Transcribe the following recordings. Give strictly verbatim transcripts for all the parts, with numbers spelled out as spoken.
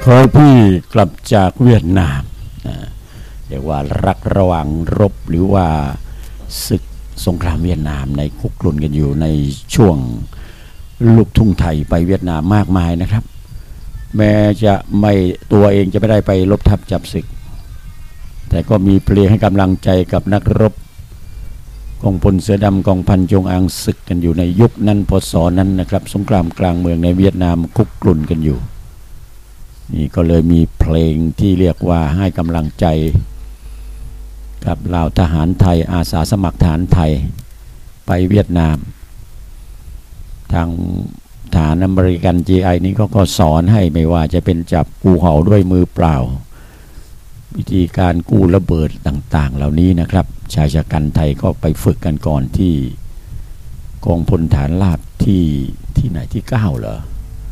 ขอพี่กลับจากเวียดนามเรียกว่ารักระหว่างรบหรือว่าศึกสงครามเวียดนามในคุกรุ่นกันอยู่ในช่วงลูกทุ่งไทยไปเวียดนามมากมายนะครับแม้จะไม่ตัวเองจะไม่ได้ไปรบทับจับศึกแต่ก็มีเพลงให้กำลังใจกับนักรบกองพลเสือดำกองพันจงอางศึกกันอยู่ในยุคนั้นพศนั้นนะครับสงครามกลางเมืองในเวียดนามคุกรุ่นกันอยู่นี่ก็เลยมีเพลงที่เรียกว่าให้กำลังใจกับเหล่าทหารไทยอาสาสมัครทหารไทยไปเวียดนามทางฐานอเมริกัน จี ไอ นี้เขาก็สอนให้ไม่ว่าจะเป็นจับงูเห่าด้วยมือเปล่าวิธีการกู้ระเบิดต่างๆเหล่านี้นะครับชายชะกันไทยก็ไปฝึกกันก่อนที่กองพลฐานราบที่ที่ไหนที่เก้าเหรอ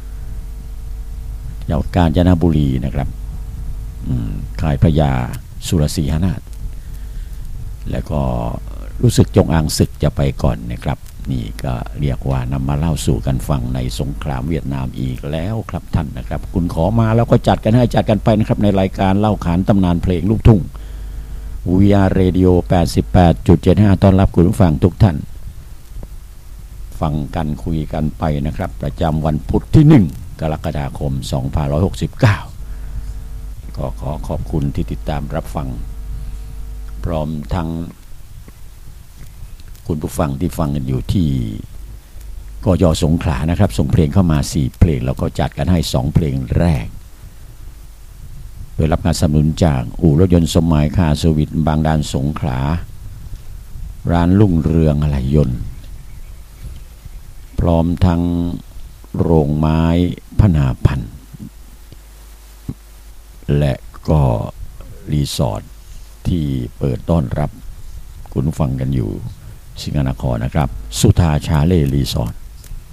จังหวัดกาญจนบุรีนะครับค่ายพระยาสุรศรีหนาถแล้วก็รู้สึกจงอางศึกจะไปก่อนนะครับนี่ก็เรียกว่านำมาเล่าสู่กันฟังในสงครามเวียดนามอีกแล้วครับท่านนะครับคุณขอมาแล้วก็จัดกันให้จัดกันไปนะครับในรายการเล่าขานตำนานเพลงลูกทุ่ง วี อาร์ Radio แปดสิบแปดจุดเจ็ดห้า ต้อนรับคุณผู้ฟังทุกท่านฟังกันคุยกันไปนะครับประจำวันพุธที่หนึ่งกรกฎาคมสองพันห้าร้อยหกสิบเก้าก็ขอขอบคุณที่ติดตามรับฟังพร้อมทั้งคุณผู้ฟังที่ฟังกันอยู่ที่กย.สงขลานะครับส่งเพลงเข้ามาสี่เพลงแล้วก็จัดกันให้สองเพลงแรกโดยรับการสนับสนุนจากอู่รถยนต์สมัยคาร์เซอร์วิสบางดานสงขลาร้านรุ่งเรืองอะไหล่ยนต์พร้อมทั้งโรงไม้พนาพันธ์และก็รีสอร์ทที่เปิดต้อนรับคุณฟังกันอยู่สิงห์นครนะครับสุธาชาเล่รีสอร์ท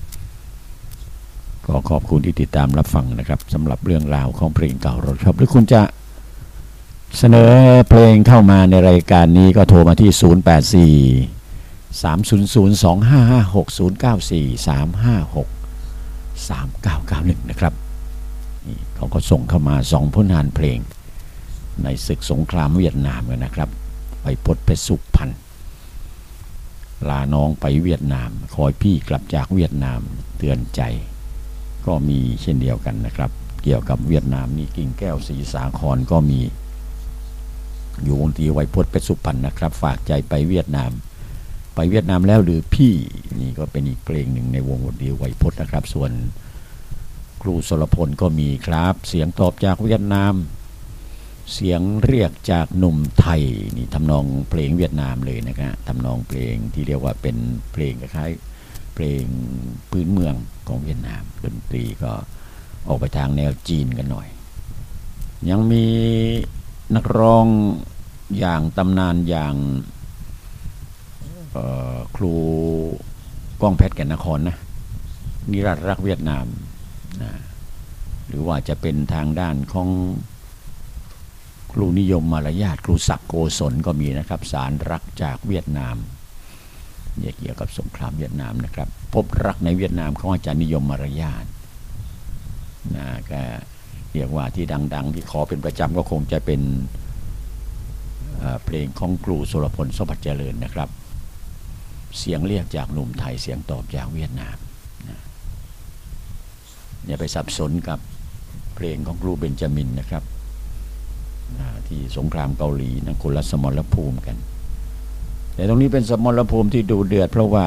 ก็ขอบคุณที่ติดตามรับฟังนะครับสำหรับเรื่องราวของเพลงเก่าเราชอบหรือคุณจะเสนอเพลงเข้ามาในรายการนี้ก็โทรมาที่ศูนย์ แปด สี่ สาม ศูนย์ ศูนย์ สอง ห้า ห้า หก ศูนย์ เก้า สี่ สาม ห้า หก สาม เก้า เก้า หนึ่งนะครับนี่เขาก็ส่งเข้ามาสองผลงานเพลงในศึกสงครามเวียดนามกันนะครับไปพจน์เพชรสุพรรณลาน้องไปเวียดนามคอยพี่กลับจากเวียดนามเตือนใจก็มีเช่นเดียวกันนะครับเกี่ยวกับเวียดนามนี่กิ่งแก้วศรีสาครก็มีอยู่วงตีไวยพจน์เพชรสุพรรณนะครับฝากใจไปเวียดนามไปเวียดนามแล้วหรือพี่นี่ก็เป็นอีกเพลงหนึ่งในวงดนตรีไวยพจน์นะครับส่วนครูสรพลก็มีครับเสียงตอบจากเวียดนามเสียงเรียกจากหนุ่มไทยนี่ทำนองเพลงเวียดนามเลยนะครับทำนองเพลงที่เรียกว่าเป็นเพลงคล้ายเพลงพื้นเมืองของเวียดนามดนตรีก็ออกไปทางแนวจีนกันหน่อยยังมีนักร้องอย่างตำนานอย่างครูก้องเพชรแก่นนครนะนิรันดร์รักเวียดนามนะหรือว่าจะเป็นทางด้านของครูนิยมมารยาทครูศักดิ์โกศลก็มีนะครับสารรักจากเวียดนามเกี่ยวกับสงครามเวียดนามนะครับพบรักในเวียดนามของอาจารย์นิยมมารยาทนะก็เรียกว่าที่ดังๆที่ขอเป็นประจำก็คงจะเป็นเพลงของครูสุรพลสมบัติเจริญนะครับเสียงเรียกจากหนุ่มไทยเสียงตอบจากเวียดนามนะอย่าไปสับสนกับเพลงของครูเบนจามินนะครับที่สงครามเกาหลีนะคนละสมรภูมิกันแต่ตรงนี้เป็นสมรภูมิที่ดูเดือดเพราะว่า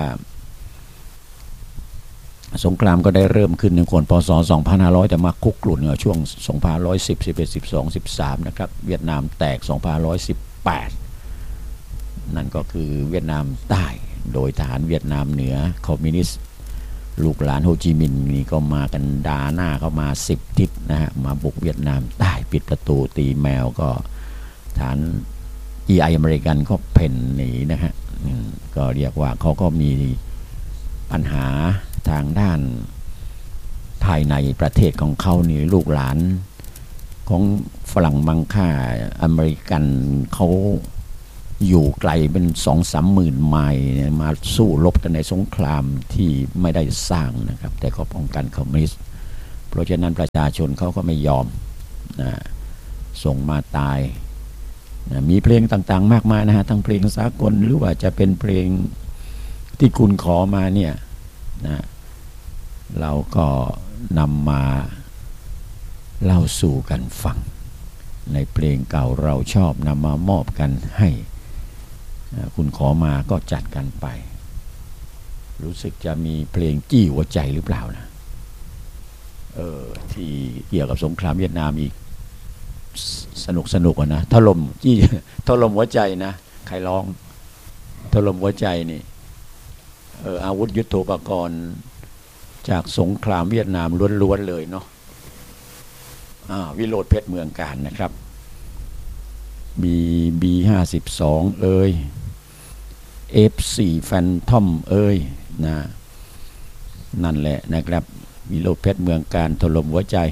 สงครามก็ได้เริ่มขึ้นในคนพศสองพันห้าร้อยแต่มาคุกรุ่นช่วงสองพันห้าร้อยสิบ สิบเอ็ด สิบสอง สิบสามนะครับเวียดนามแตกสองพันห้าร้อยสิบแปดนั่นก็คือเวียดนามใต้โดยทหารเวียดนามเหนือคอมมิวนิสต์ลูกหลานโฮจิมินห์นี่ก็มากันดาหน้าเข้ามาสิบทิศนะฮะมาบุกเวียดนามใต้ปิดประตูตีแมวก็ฐาน อี ไอ อเมริกันก็เพ่นหนีนะฮะก็เรียกว่าเขาก็มีปัญหาทางด้านภายในประเทศของเขานี่ลูกหลานของฝรั่งมังค่าอเมริกันเขาอยู่ไกลเป็นสองสามหมื่นไมล์มาสู้รบกันในสงครามที่ไม่ได้สร้างนะครับแต่ก็ป้องกันคอมมิวนิสต์เพราะฉะนั้นประชาชนเขาก็ไม่ยอมนะส่งมาตายนะมีเพลงต่างๆมากมายนะฮะทั้งเพลงสากลหรือว่าจะเป็นเพลงที่คุณขอมาเนี่ยนะเราก็นำมาเล่าสู่กันฟังในเพลงเก่าเราชอบนำมามอบกันให้คุณขอมาก็จัดกันไปรู้สึกจะมีเพลงจี้หัวใจหรือเปล่านะเออที่เกี่ยวกับสงครามเวียดนามอีกสนุกสนุกนะถล่มจี้ถล่มหัวใจนะใครร้องถล่มหัวใจนี่เอออาวุธยุทโธปกรณ์จากสงครามเวียดนามล้วนๆเลยเนาะวิโรจน์เพชรเมืองการนะครับมีบีห้าสิบสองเอ้ยเอฟสี่แฟนทอมเอ้ยนะนั่นแหละนะครับวิโรจน์เพชรเมืองการถล่มหัวใจ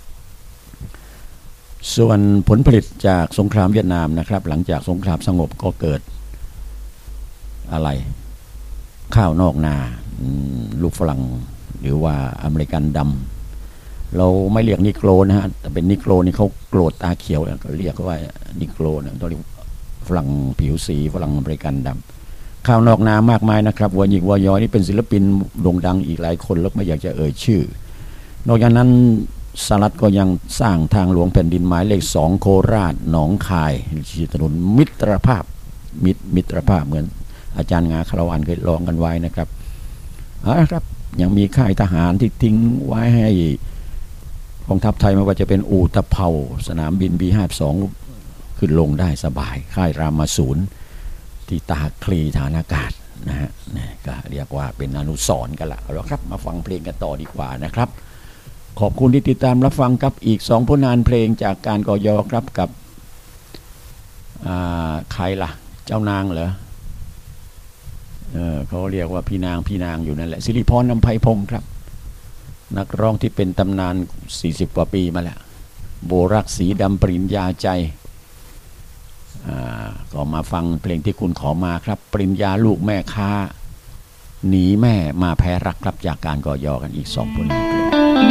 ส่วนผลผลิตจากสงครามเวียดนามนะครับหลังจากสงครามสงบก็เกิดอะไรข้าวนอกนาลูกฝรั่งหรือว่าอเมริกันดำเราไม่เรียกนิโกรนะฮะแต่เป็นนิโกรนี่เขาโกรธตาเขียวก็เรียกว่านิโกรนะต้องเรียกฝรั่งผิวสีฝรั่งอเมริกันดำข้าวนอกนามากมายนะครับวัวหญิงวัวยอนี่เป็นศิลปินโด่งดังอีกหลายคนแล้วไม่อยากจะเอ่ยชื่อนอกจากนั้นสหรัฐก็ยังสร้างทางหลวงแผ่นดินหมายเลขสองโคราชหนองคายถนนมิตรภาพมิตรมิตรภาพเหมือนอาจารย์งาคารวันเคยร้องกันไว้นะครับครับยังมีค่ายทหารที่ทิ้งไว้ให้กองทัพไทยไม่ว่าจะเป็นอู่ตะเภาสนามบิน บี ห้าสิบสอง ขึ้นลงได้สบายค่ายรามาศูนย์ที่ตาคลีฐานอากาศนะฮะนี่ก็เรียกว่าเป็นอนุสรณ์กันละแล้วครับมาฟังเพลงกันต่อดีกว่านะครับขอบคุณที่ติดตามรับฟังครับอีกสองผลงานเพลงจากการกยครับกับใครล่ะเจ้านางเหรอเออเขาเรียกว่าพี่นางพี่นางอยู่นั่นแหละสิริพร อำไพพงศ์ครับนักร้องที่เป็นตำนานสี่สิบกว่าปีมาแล้วโบรักสีดำปริญญาใจก็มาฟังเพลงที่คุณขอมาครับปริญญาลูกแม่ค้าหนีแม่มาแพ้รักครับจากการกยกันอีกสองผลงานเพลง